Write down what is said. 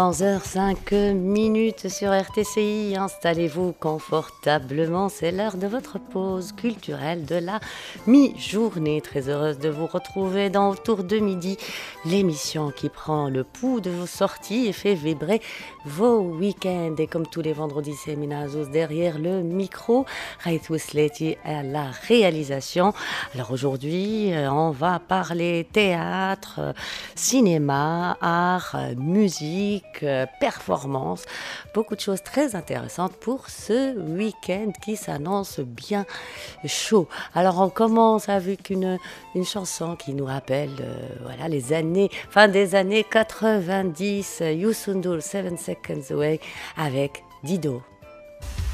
11h05 sur RTCI, installez-vous confortablement, c'est l'heure de votre pause culturelle de la mi-journée. Très heureuse de vous retrouver dans Autour de midi, l'émission qui prend le pouls de vos sorties et fait vibrer vos week-ends. Et comme tous les vendredis, c'est Mina Azouz derrière le micro, Raït Ousleti à la réalisation. Alors aujourd'hui, on va parler théâtre, cinéma, art, musique, performance, beaucoup de choses très intéressantes pour ce week-end qui s'annonce bien chaud. Alors on commence avec une chanson qui nous rappelle voilà, les années, fin des années 90, Youssou N'Dour, 7 Seconds Away avec Dido.